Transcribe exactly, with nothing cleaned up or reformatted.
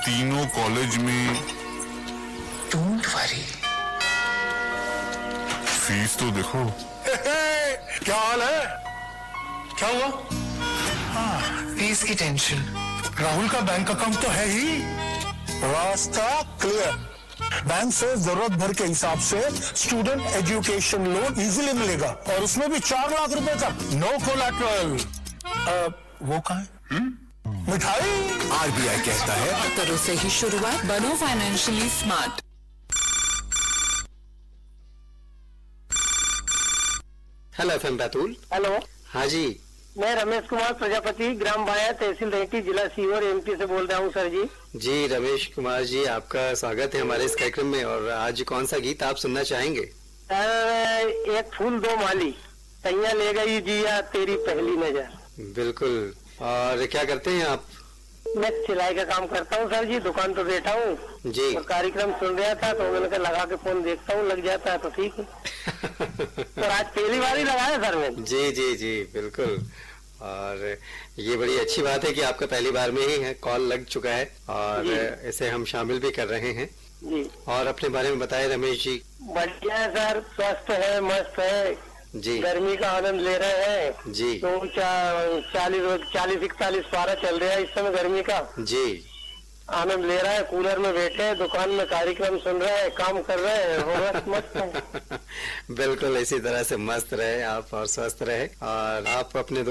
तीनों कॉलेज में। Don't worry. Fees तो देखो। क्या हाल है? क्या हुआ? हाँ, फीस की टेंशन। राहुल का बैंक अकाउंट तो है ही। रास्ता क्लियर। बैंक से जरूरत भर के हिसाब से स्टूडेंट एजुकेशन लोन इजीली मिलेगा और उसमें भी चार लाख रुपए तक, नो कोलैटरल। वो कहाँ है? मिठाई। आरबीआई कहता है करो से ही शुरुआत, बनो financially smart. Hello F M Betul. Hello. हाँ जी, मैं रमेश कुमार प्रजापति, ग्राम बाया, तहसील रेहटी, जिला सीहोर, एमपी से बोल रहा हूँ सर जी। जी रमेश कुमार जी, आपका स्वागत है हमारे इस कार्यक्रम में। और आज कौन सा गीत आप सुनना चाहेंगे? सर, एक फूल दो माली, तैया ले गई जिया तेरी पहली नजर। बिल्कुल। और क्या करते हैं आप? मैं सिलाई का काम करता हूँ सर जी, दुकान पे बैठा हूँ जी। और कार्यक्रम सुन रहा था तो मैंने कहा लगा के फोन देखता हूँ, लग जाता है तो ठीक है। और आज पहली बार ही लगाया सर मैंने। जी जी जी बिल्कुल। और ये बड़ी अच्छी बात है कि आपका पहली बार में ही है कॉल लग चुका है और इसे हम शामिल भी कर रहे हैं जी। और अपने बारे में बताएं रमेश जी। बढ़िया है सर, स्वस्थ है, मस्त है जी। गर्मी का आनंद ले रहे हैं जी। तो चालीस चालीस इकतालीस पारा चल रहा है इस समय गर्मी का जी। आनंद ले रहा है, कूलर में बैठे हैं, दुकान में कार्यक्रम सुन रहे हैं, काम कर रहे हैं, बस मस्त है। बिल्कुल इसी तरह से मस्त रहे आप और स्वस्थ रहे। और आप अपने